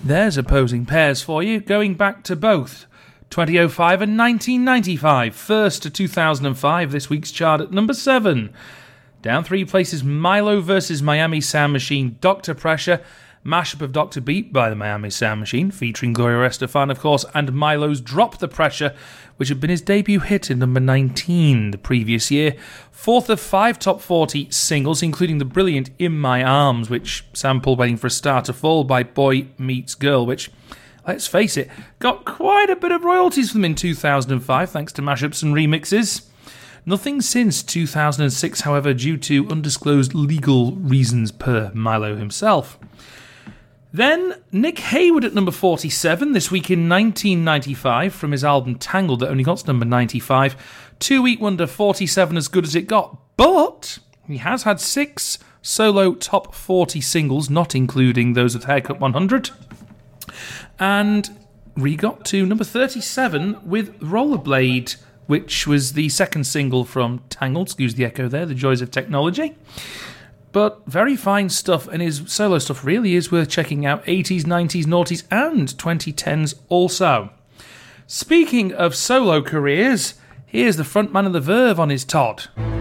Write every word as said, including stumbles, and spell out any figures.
There's opposing pairs for you, going back to both twenty oh five and nineteen ninety-five. First to two thousand five, this week's chart at number seven. Down three places, Milo versus Miami Sound Machine, Doctor Pressure, mashup of Doctor Beat by the Miami Sound Machine, featuring Gloria Estefan, of course, and Milo's Drop the Pressure, which had been his debut hit in number nineteen the previous year. Fourth of five top forty singles, including the brilliant In My Arms, which sampled Waiting for a Star to Fall by Boy Meets Girl, which, let's face it, got quite a bit of royalties from them in two thousand five, thanks to mashups and remixes. Nothing since two thousand six, however, due to undisclosed legal reasons per Milo himself. Then, Nick Hayward at number forty-seven, this week in nineteen ninety-five, from his album Tangled that only got to number ninety-five. Two-week wonder, forty-seven, as good as it got, but he has had six solo top forty singles, not including those with Haircut one hundred. And we got to number thirty-seven with Rollerblade, which was the second single from Tangled, excuse the echo there, The Joys of Technology. But very fine stuff, and his solo stuff really is worth checking out. eighties, nineties, noughties, and twenty tens also. Speaking of solo careers, here's the frontman of The Verve on his Todd.